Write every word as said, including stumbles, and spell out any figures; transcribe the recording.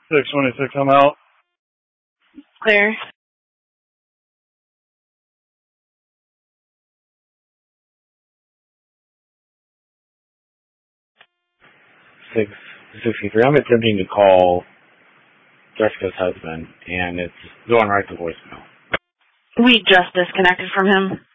six twenty-six, I'm out. Clear. six sixty-three. I'm attempting to call Jessica's husband, and it's going right to voicemail. We just disconnected from him.